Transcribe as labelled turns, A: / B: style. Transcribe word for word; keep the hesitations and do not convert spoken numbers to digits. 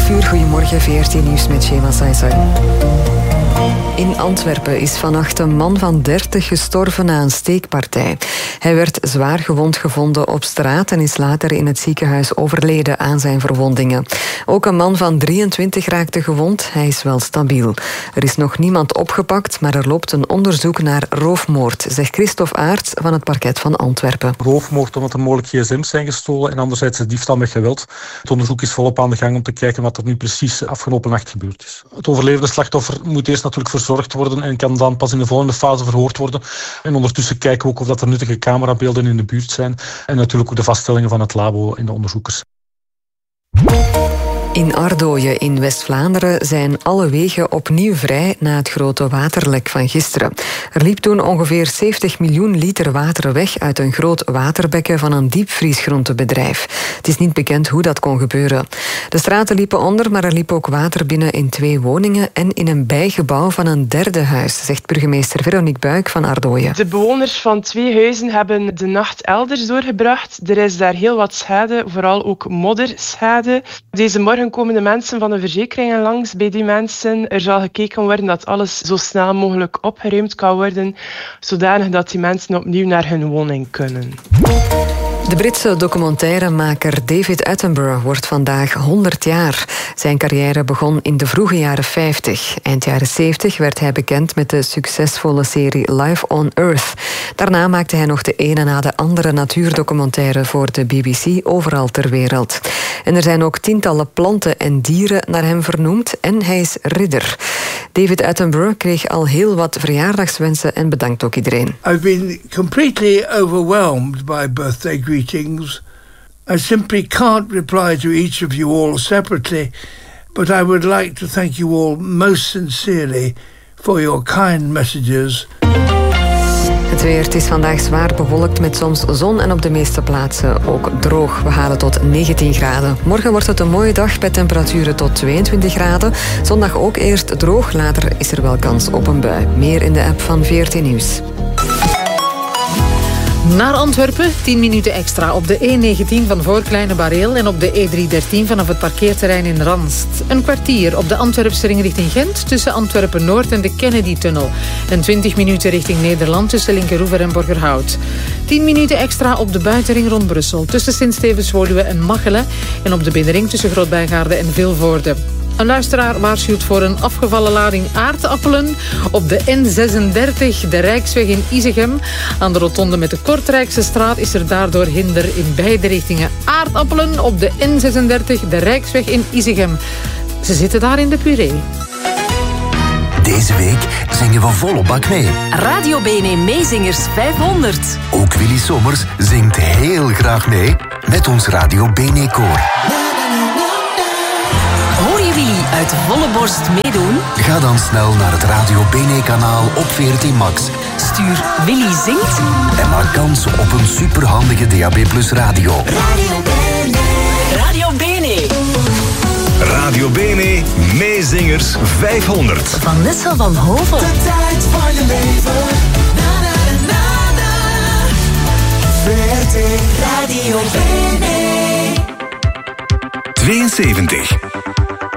A: elf uur, goedemorgen, V R T Nieuws met Shema Saisai. In Antwerpen is vannacht een man van dertig gestorven na een steekpartij. Hij werd zwaar gewond gevonden op straat en is later in het ziekenhuis overleden aan zijn verwondingen. Ook een man van drieëntwintig raakte gewond. Hij is wel stabiel. Er is nog niemand opgepakt, maar er loopt een onderzoek naar roofmoord, zegt Christophe Aerts van het parket van Antwerpen.
B: Roofmoord omdat er mogelijk gsm's zijn gestolen en anderzijds de diefstal met geweld. Het onderzoek is volop aan de gang om te kijken wat er nu precies afgelopen nacht gebeurd is. Het overlevende slachtoffer moet eerst natuurlijk verzorgd worden en kan dan pas in de volgende fase verhoord worden. En ondertussen kijken we ook of dat er nuttige camerabeelden in de buurt zijn en natuurlijk ook de vaststellingen van het labo en de onderzoekers.
A: In Ardooien in West-Vlaanderen zijn alle wegen opnieuw vrij na het grote waterlek van gisteren. Er liep toen ongeveer zeventig miljoen liter water weg uit een groot waterbekken van een diepvriesgroentebedrijf. Het is niet bekend hoe dat kon gebeuren. De straten liepen onder, maar er liep ook water binnen in twee woningen en in een bijgebouw van een derde huis, zegt burgemeester Veronique Buik van Ardooien.
C: De bewoners van twee huizen hebben de nacht elders doorgebracht. Er is daar heel wat schade, vooral ook modderschade. Deze morgen komen de mensen van de verzekeringen langs bij die mensen. Er zal gekeken worden dat alles zo snel mogelijk opgeruimd kan worden, zodanig dat die mensen opnieuw naar hun woning kunnen.
A: De Britse documentairemaker David Attenborough wordt vandaag honderd jaar. Zijn carrière begon in de vroege jaren vijftig. Eind jaren zeventig werd hij bekend met de succesvolle serie Life on Earth. Daarna maakte hij nog de ene na de andere natuurdocumentaire voor de B B C overal ter wereld. En er zijn ook tientallen planten en dieren naar hem vernoemd en hij is ridder. David Attenborough kreeg al heel wat verjaardagswensen en bedankt ook iedereen.
D: I've been completely overwhelmed by birthday greetings. I simply can't reply to each of you all separately, but I would like to thank you all most sincerely for your kind messages.
A: Het weer, het is vandaag zwaar bewolkt met soms zon en op de meeste plaatsen ook droog. We halen tot negentien graden. Morgen wordt het een mooie dag bij temperaturen tot tweeëntwintig graden. Zondag ook eerst droog, later is er wel kans op een bui. Meer in de app van V R T Nieuws.
E: Naar Antwerpen, tien minuten extra op de E negentien van voor Kleine Bareel en op de E driehonderddertien vanaf het parkeerterrein in Ranst. Een kwartier op de Antwerpse ring richting Gent tussen Antwerpen-Noord en de Kennedy-tunnel. En twintig minuten richting Nederland tussen Linkeroever en Borgerhout. tien minuten extra op de buitenring rond Brussel tussen Sint-Stevens-Woluwe en Machelen. En op de binnenring tussen Grootbijgaarden en Vilvoorde. Een luisteraar waarschuwt voor een afgevallen lading aardappelen op de N zesendertig, de Rijksweg in Isegem. Aan de rotonde met de Kortrijkse straat is er daardoor hinder in beide richtingen. Aardappelen op de N zesendertig, de Rijksweg in Isegem. Ze zitten daar in de puree.
F: Deze week zingen we volop bak mee.
G: Radio B N E Meezingers vijfhonderd.
F: Ook Willy Sommers zingt heel graag mee met ons Radio B N E Koor.
G: Hoor je Willy uit volle borst meedoen?
F: Ga dan snel naar het Radio B N E-kanaal op V R T Max.
G: Stuur Willy zingt
F: en maak kans op een superhandige D A B plus radio.
G: Radio B N E. Radio B N E.
H: Radio B N E Meezingers vijfhonderd.
G: Vanessa van Hoven.
I: De tijd van je leven. Na, na, na, na. V R T Radio B N E.
H: tweeënzeventig.